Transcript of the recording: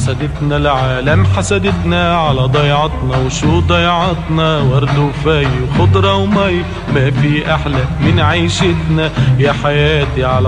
حسدتنا العالم حسدتنا على ضيعتنا، وشو ضيعتنا؟ ورد وفي وخضرة ومي، ما في أحلى من عيشتنا يا حياتي على